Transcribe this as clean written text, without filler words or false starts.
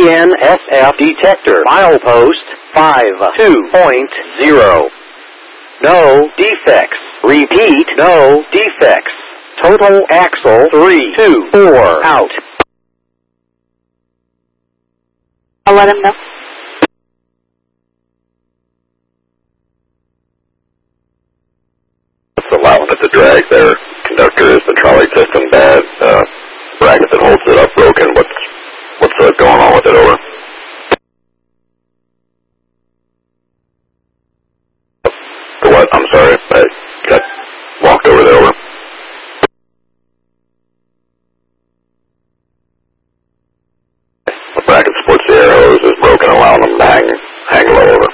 GNSF detector. Milepost 52.0. No defects. Repeat, no defects. Total axle 324 out. I'll let him know. It's allowing it to drag there. Conductor, is the trolley system bad? Bracket that holds it up broken. What's going on with it? Over. The what? I'm sorry.